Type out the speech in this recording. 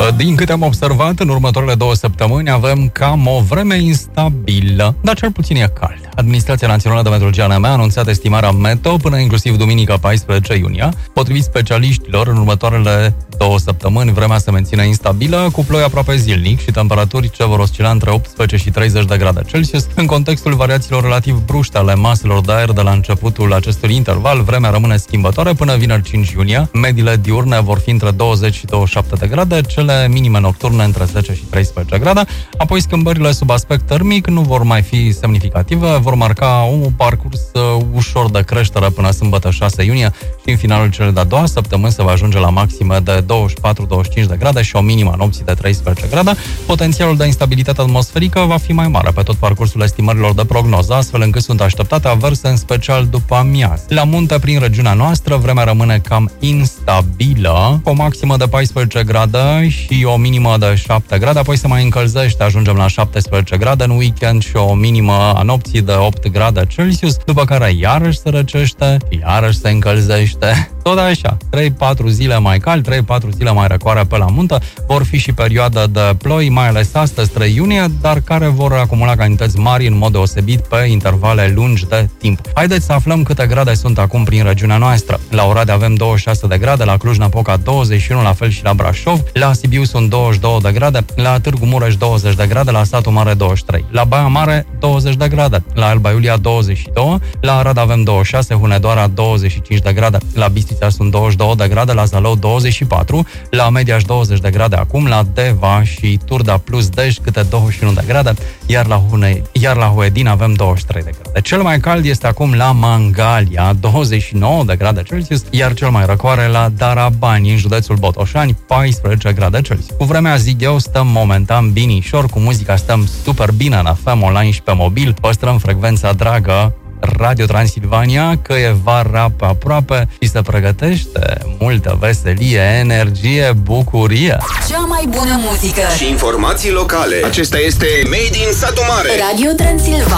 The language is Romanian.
Din câte am observat, în următoarele 2 săptămâni avem cam o vreme instabilă, dar cel puțin e cald. Administrația Națională de Meteorologie ANM a anunțat estimarea meteo până inclusiv duminică 14 iunie. Potrivit specialiștilor, în următoarele 2 săptămâni vremea se menține instabilă, cu ploi aproape zilnic și temperaturi ce vor oscila între 18 și 30 de grade Celsius. În contextul variațiilor relativ bruște ale maselor de aer de la începutul acestui interval, vremea rămâne schimbătoare până vineri 5 iunie. Mediile diurne vor fi între 20 și 27 de grade, cele minime nocturne între 10 și 13 grade. Apoi schimbările sub aspect termic nu vor mai fi semnificative, vor marca un parcurs ușor de creștere până sâmbătă 6 iunie și în finalul celei de-a doua săptămâni se va ajunge la maxime de 24-25 de grade și o minimă a nopții de 13 grade. Potențialul de instabilitate atmosferică va fi mai mare pe tot parcursul estimărilor de prognoză, astfel încât sunt așteptate averse, în special după amiază. La munte, prin regiunea noastră, vremea rămâne cam instabilă, cu o maximă de 14 grade și o minimă de 7 grade, apoi se mai încălzește, ajungem la 17 grade în weekend și o minimă a nopții de 8 grade Celsius, după care iarăși se răcește, iarăși se încălzește. Tot așa, 3-4 zile mai cald, 3-4 zile mai răcoare pe la muntă, vor fi și perioada de ploi, mai ales astăzi, 3 iunie, dar care vor acumula cantități mari în mod deosebit pe intervale lungi de timp. Haideți să aflăm câte grade sunt acum prin regiunea noastră. La Oradea avem 26 de grade, la Cluj-Napoca 21, la fel și la Brașov, la Sibiu sunt 22 de grade, la Târgu Mureș 20 de grade, la Satu Mare 23, la Baia Mare 20 de grade, la Alba Iulia 22, la Arad avem 26, Hunedoara 25 de grade, la Bistrița sunt 22 de grade, la Zalău 24, la Mediaș 20 de grade acum, la Deva și Turda plus Dej câte 21 de grade, iar la Huedin avem 23 de grade. Cel mai cald este acum la Mangalia, 29 de grade Celsius, iar cel mai răcoare la Darabani, în județul Botoșani, 14 grade Celsius. Cu vremea, zic eu, stăm momentan binișor, cu muzica stăm super bine în FM, online și pe mobil, păstrăm frecvența dragă Radio Transilvania, că e vara pe aproape și se pregătește multă veselie, energie, bucurie. Cea mai bună muzică și informații locale. Acesta este Made in Satu Mare. Radio Transilvania.